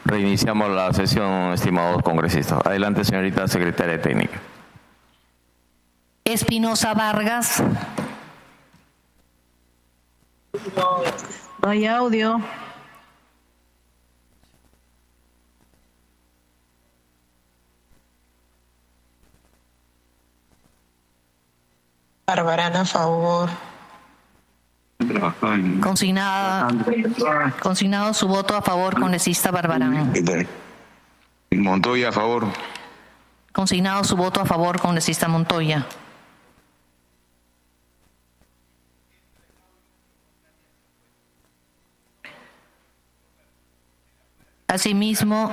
Reiniciamos la sesión, estimados congresistas. Adelante, señorita secretaria técnica. Espinosa Vargas. No hay audio. Barbarana, a favor. Consignado su voto a favor, congresista Barbarán. Montoya, a favor. Consignado su voto a favor, congresista Montoya. Asimismo,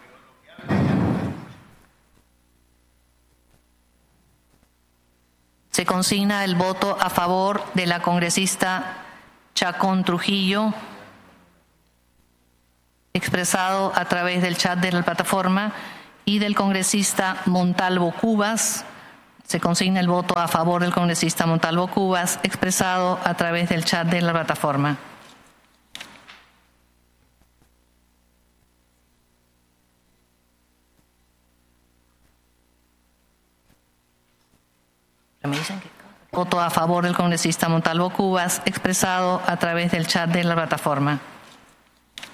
se consigna el voto a favor de la congresista Chacón Trujillo, expresado a través del chat de la plataforma, y del congresista Montalvo Cubas. Se consigna el voto a favor del congresista Montalvo Cubas, expresado a través del chat de la plataforma. Voto a favor del congresista Montalvo Cubas, expresado a través del chat de la plataforma.